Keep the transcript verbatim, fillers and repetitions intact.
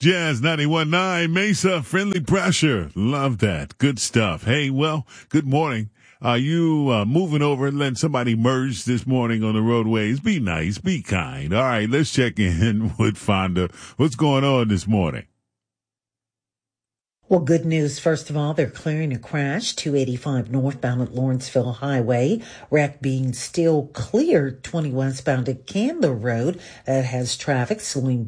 Jazz ninety-one point nine, Mesa, Friendly Pressure. Love that. Good stuff. Hey, well, good morning. Are you uh, moving over and letting somebody merge this morning on the roadways? Be nice. Be kind. All right, let's check in with Fonda. What's going on this morning? Well, good news. First of all, they're clearing a crash, two eighty-five northbound at Lawrenceville Highway. Wreck being still cleared, twenty westbound at Candler Road. That has traffic slowing